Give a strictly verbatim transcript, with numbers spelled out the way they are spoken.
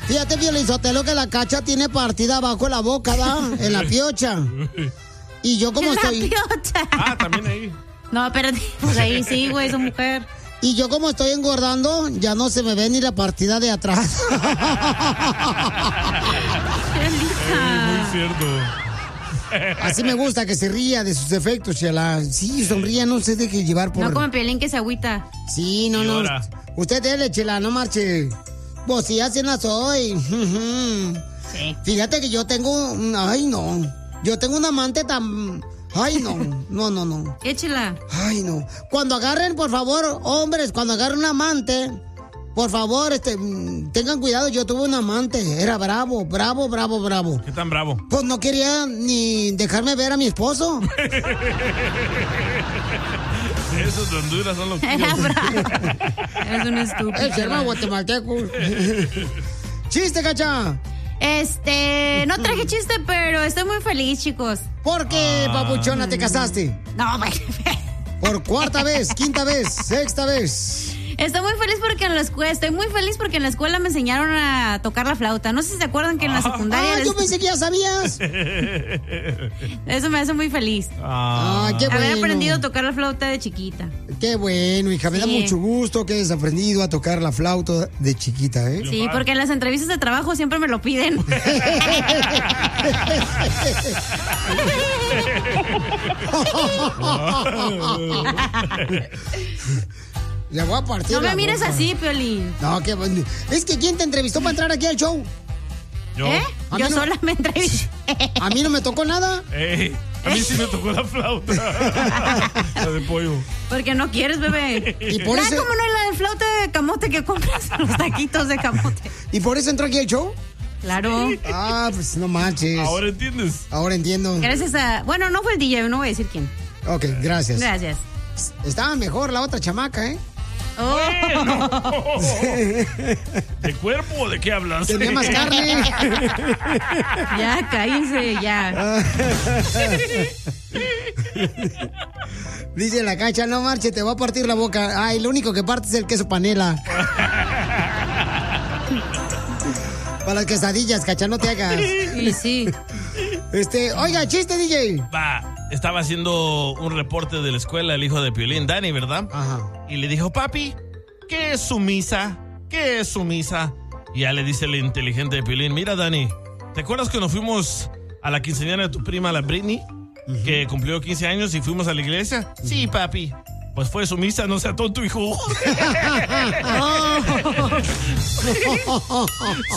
Fíjate, Piolizotelo, que la Cacha tiene partida abajo en la boca, ¿da? En la piocha. Y yo como en estoy... la piocha. Ah, también ahí. No, espérate. Pues ahí sí, güey, esa mujer. Y yo como estoy engordando, ya no se me ve ni la partida de atrás. Eh, muy cierto. Así me gusta que se ría de sus defectos, Chela. Sí, sonría, no se deje llevar por... No como Piolín que se agüita. Sí, no, no. Llora. Usted dele, Chela, no marche. Pues sí, así no soy. Sí. Fíjate que yo tengo... Ay, no. Yo tengo un amante tan... Ay, no. No, no, no. Échela. Ay, no. Cuando agarren, por favor, hombres, cuando agarren un amante... Por favor, este, tengan cuidado, yo tuve un amante, era bravo, bravo, bravo, bravo. ¿Qué tan bravo? Pues no quería ni dejarme ver a mi esposo. Esos de Honduras son los Era tíos. bravo. Eres un estúpido. El serma guatemalteco. ¡Chiste, Cacha! Este, no traje chiste, pero estoy muy feliz, chicos. ¿Por qué, Ah. papuchona, te casaste? No, güey. Por cuarta vez, quinta vez, sexta vez. Estoy muy feliz porque en la escuela, estoy muy feliz porque en la escuela me enseñaron a tocar la flauta. No sé si se acuerdan que en la secundaria... Ah, les- yo pensé que ya sabías. Eso me hace muy feliz. Ah, qué Haber bueno. aprendido a tocar la flauta de chiquita. Qué bueno, hija. Me da Sí. mucho gusto que hayas aprendido a tocar la flauta de chiquita, ¿eh? Sí, porque en las entrevistas de trabajo siempre me lo piden. Le voy a partir No me la mires boca. así, Piolín. No, qué bueno. Es que ¿quién te entrevistó para entrar aquí al show? Yo. ¿Eh? A mí Yo no- sola me entrevisté. A mí no me tocó nada. Ey, a mí sí me tocó la flauta. La de pollo. Porque no quieres, bebé. Y por Ah, eso- como no es la de flauta de camote que compras los taquitos de camote. ¿Y por eso entró aquí al show? Claro. Ah, pues no manches. Ahora entiendes. Ahora entiendo. Gracias a... Bueno, no fue el D J, no voy a decir quién. Ok, gracias. Gracias. Estaba mejor la otra chamaca, ¿eh? Oh. ¿De cuerpo o de qué hablas? Tenía más carne. Ya, cállense, ya. Dice la Cacha, no marche, te va a partir la boca. Ay, lo único que parte es el queso panela. Para las quesadillas, Cacha, no te hagas. Y sí. Este, oiga, chiste, D J. Va, estaba haciendo un reporte de la escuela el hijo de Piolín, Dani, ¿verdad? Ajá. Y le dijo, papi, ¿qué es sumisa? ¿Qué es sumisa? Y ya le dice el inteligente de Piolín, mira, Dani, ¿te acuerdas cuando fuimos a la quinceañera de tu prima, la Britney? Que cumplió quince años y fuimos a la iglesia. Sí, papi. Pues fue sumisa, no sea tonto, hijo.